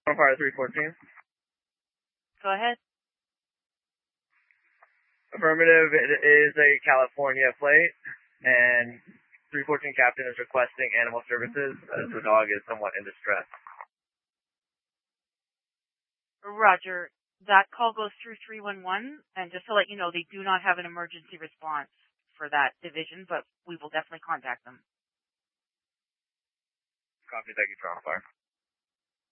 Fire 314. Go ahead. Affirmative, it is a California plate, and 314 captain is requesting animal services as the dog is somewhat in distress. Roger. That call goes through 311, and just to let you know, they do not have an emergency response for that division, but we will definitely contact them. Copy, thank you, Fire.